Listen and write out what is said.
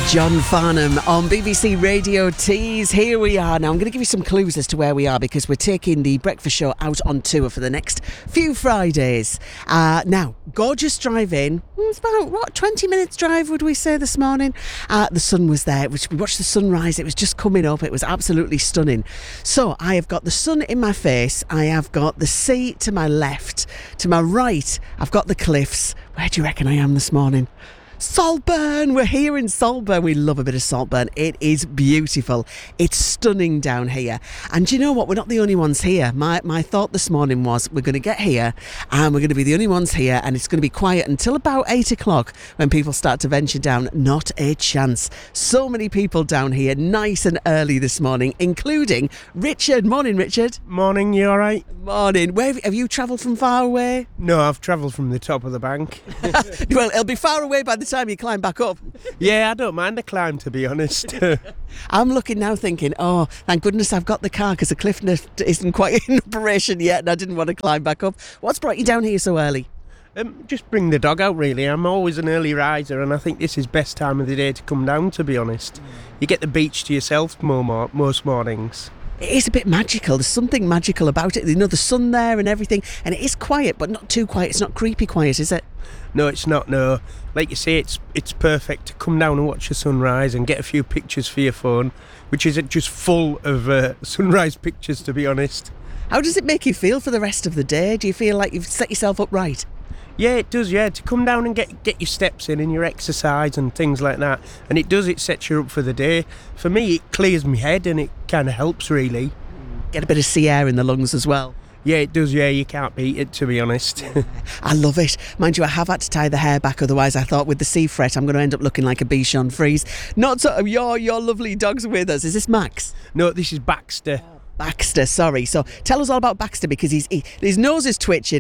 John Farnham on BBC Radio Tees. Here we are. Now, I'm going to give you some clues as to where we are because we're taking the breakfast show out on tour for the next few Fridays. Now, gorgeous drive in. It's about, 20 minutes drive, would we say, this morning? The sun was there. We watched the sunrise. It was just coming up. It was absolutely stunning. So, I have got the sun in my face. I have got the sea to my left. To my right, I've got the cliffs. Where do you reckon I am this morning? Saltburn! We're here in Saltburn. We love a bit of Saltburn. It is beautiful. It's stunning down here. And do you know what? We're not the only ones here. My thought this morning was we're going to get here and we're going to be the only ones here and it's going to be quiet until about 8 o'clock when people start to venture down. Not a chance. So many people down here nice and early this morning, including Richard. Morning, Richard. Morning, you alright? Morning. Where have you travelled from far away? No, I've travelled from the top of the bank. Well, it'll be far away by the time you climb back up. Yeah, I don't mind the climb, to be honest. I'm looking now thinking, oh, thank goodness I've got the car because the cliff lift isn't quite in operation yet and I didn't want to climb back up. What's brought you down here so early? Just bring the dog out, really. I'm always an early riser and I think this is best time of the day to come down, to be honest. You get the beach to yourself most mornings. It is a bit magical. There's something magical about it. You know, the sun there and everything. And it is quiet, but not too quiet. It's not creepy quiet, is it? No, it's not, no. Like you say, it's perfect to come down and watch the sunrise and get a few pictures for your phone, which is just full of sunrise pictures, to be honest. How does it make you feel for the rest of the day? Do you feel like you've set yourself up right? Yeah, it does, yeah. To come down and get your steps in and your exercise and things like that. And it sets you up for the day. For me, it clears my head and it kind of helps, really. Get a bit of sea air in the lungs as well. Yeah, it does, yeah. You can't beat it, to be honest. I love it. Mind you, I have had to tie the hair back, otherwise I thought with the sea fret I'm going to end up looking like a Bichon Frise. Not so, your lovely dog's with us. Is this Max? No, this is Baxter. Baxter, sorry. So tell us all about Baxter because his nose is twitching.